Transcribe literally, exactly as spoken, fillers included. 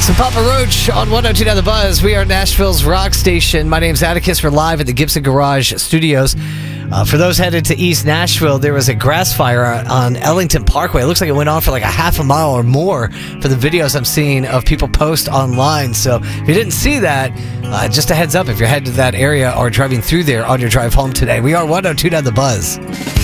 Atticus and Papa Roach on one oh two Now The Buzz. We are Nashville's rock station. My name's Atticus. We're live at the Gibson Garage Studios. Uh, for those headed to East Nashville, there was a grass fire on Ellington Parkway. It looks like it went on for like a half a mile or more for the videos I'm seeing of people post online. So if you didn't see that, uh, just a heads up if you're headed to that area or driving through there on your drive home today. We are one oh two Now The Buzz.